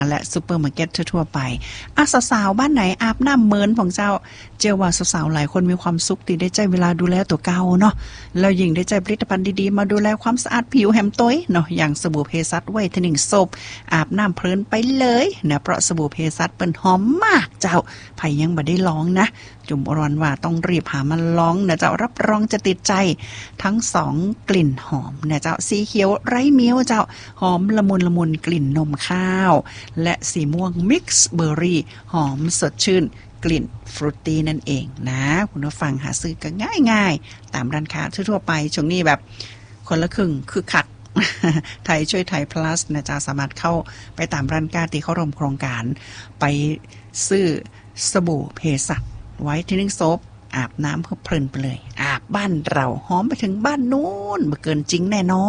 และซูเปอร์มาร์เก็ตทั่วๆไปสาวๆบ้านไหนอาบน้ำเมินของเจ้าเชื่อว่าสาวๆหลายคนมีความสุขที่ได้ใจเวลาดูแลตัวเก่าเนาะแล้วยิ่งได้ใจผลิตภัณฑ์ดีๆมาดูแลความสะอาดผิวแฮมต้ยเนาะอย่างสบู่เพสัชไวท์เทนนิ่งโซปอาบน้ำเพลินไปเลยนะเพราะสบู่เพสัชเปิ้นหอมมากเจ้าไผยังบ่ได้ลองนะจุ่มอรอนว่าต้องรีบหามาลองนะเจ้ารับรองจะติดใจทั้ง2กลิ่นหอมนะเจ้าสีเขียวไร้เมี้ยวเจ้าหอมละมุนละมุนกลิ่นนมข้าวและสีม่วงมิกซ์เบอร์รี่หอมสดชื่นกลิ่นฟรุตตี้นั่นเองนะคุณผู้ฟังหาซื้อกันง่ายๆตามร้านค้าทั่วๆไปช่วงนี้แบบคนละครึ่งคือคัก ไทยช่วยไทย plus นะจ๊ะสามารถเข้าไปตามร้านค้าที่เขาร่วมโครงการไปซื้อสบู่เพสัชไวท์เทนนิ่งโซปอาบน้ำเพลินไปเลยอาบบ้านเราหอมไปถึงบ้านนู้นบ่เกินจริงแน่นอน